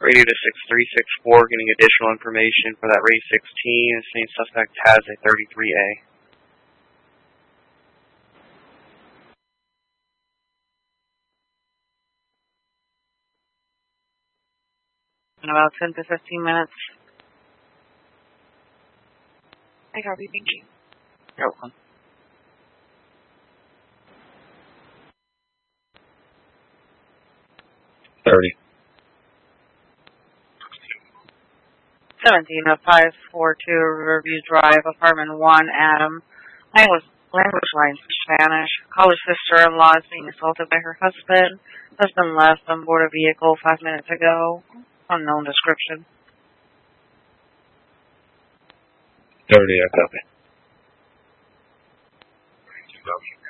Radio to 6364, getting additional information for that race 16. The same suspect has a 33A. In about 10 to 15 minutes. I copy, thank you. You're welcome. $30. 17542 Riverview Drive, apartment 1, Adam. Language line Spanish. College sister-in-law is being assaulted by her husband. Husband left on board a vehicle 5 minutes ago. Unknown description. 30, I copy.